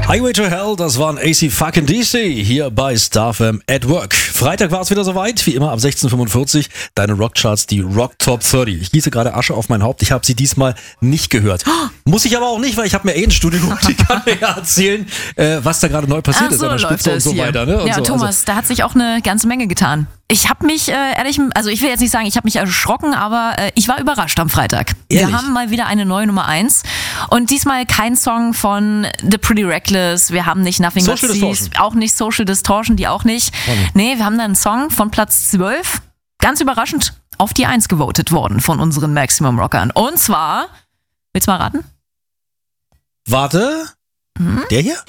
Highway to Hell, das waren AC fucking DC hier bei StarFM at Work. Freitag war es wieder soweit, wie immer ab 16:45. Deine Rockcharts, die Rock Top 30. Ich gieße gerade Asche auf mein Haupt, ich habe sie diesmal nicht gehört. Muss ich aber auch nicht, weil ich habe mir ein Studio geguckt, die kann mir ja erzählen, was da gerade neu passiert ist an der Spitze und so weiter. Ne? Und ja, so. Thomas, da hat sich auch eine ganze Menge getan. Ich habe mich, ich will jetzt nicht sagen, ich habe mich erschrocken, aber ich war überrascht am Freitag. Ehrlich? Wir haben mal wieder eine neue Nummer 1 und diesmal kein Song von The Pretty Reckless, wir haben nicht Nothing But Social Thieves, Distortion. auch nicht Social Distortion, die auch nicht. Nee, wir haben da einen Song von Platz 12, ganz überraschend, auf die 1 gewotet worden von unseren Maximum Rockern. Und zwar, willst du mal raten? Warte, der hier?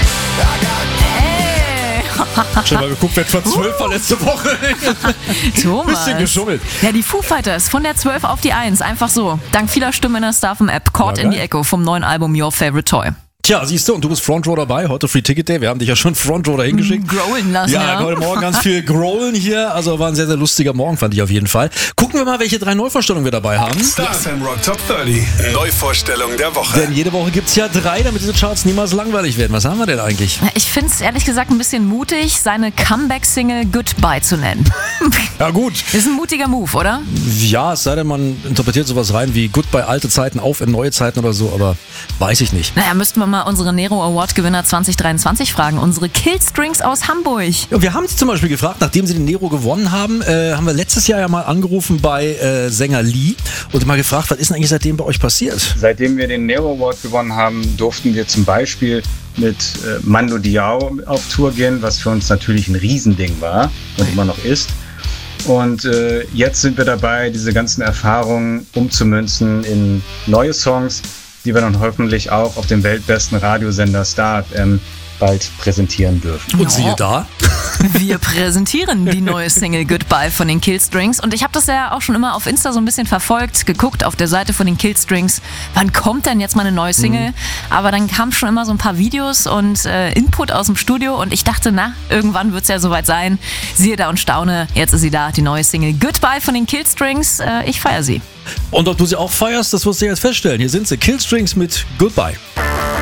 Schon mal geguckt, wer von 12 war letzte Woche. Thomas. Bisschen geschummelt. Ja, die Foo Fighters von der 12 auf die 1, einfach so. Dank vieler Stimmen in der StarFM-App. Caught Ja, in the geil. Echo vom neuen Album Your Favorite Toy. Tja, siehst du, und du bist Frontrow dabei, heute Free Ticket Day. Wir haben dich ja schon Frontrow dahin geschickt. Growlen lassen, Ja, heute Morgen ganz viel Growlen hier. Also war ein sehr, sehr lustiger Morgen, fand ich auf jeden Fall. Gucken wir mal, welche 3 Neuvorstellungen wir dabei haben. StarFM Rock Top 30. Neuvorstellung der Woche. Denn jede Woche gibt's ja 3, damit diese Charts niemals langweilig werden. Was haben wir denn eigentlich? Ich finde es ehrlich gesagt ein bisschen mutig, seine Comeback-Single Goodbye zu nennen. Ja gut. Ist ein mutiger Move, oder? Ja, es sei denn, man interpretiert sowas rein wie Goodbye alte Zeiten, auf in neue Zeiten oder so, aber weiß ich nicht. Naja, müssten wir mal unsere Nero Award-Gewinner 2023 fragen. Unsere Killstrings aus Hamburg. Ja, wir haben sie zum Beispiel gefragt, nachdem sie den Nero gewonnen haben, haben wir letztes Jahr ja mal angerufen bei Sänger Lee und mal gefragt, was ist denn eigentlich seitdem bei euch passiert? Seitdem wir den Nero Award gewonnen haben, durften wir zum Beispiel mit Mando Diao auf Tour gehen, was für uns natürlich ein Riesending war und immer noch ist. Und jetzt sind wir dabei, diese ganzen Erfahrungen umzumünzen in neue Songs, die wir dann hoffentlich auch auf dem weltbesten Radiosender StarFM bald präsentieren dürfen. Und siehe da. Wir präsentieren die neue Single Goodbye von den Killstrings und ich habe das ja auch schon immer auf Insta so ein bisschen verfolgt, geguckt auf der Seite von den Killstrings, wann kommt denn jetzt mal eine neue Single? Aber dann kamen schon immer so ein paar Videos und Input aus dem Studio und ich dachte, na, irgendwann wird es ja soweit sein. Siehe da und staune, jetzt ist sie da, die neue Single Goodbye von den Killstrings. Ich feiere sie. Und ob du sie auch feierst, das wirst du jetzt feststellen. Hier sind sie, Killstrings mit Goodbye.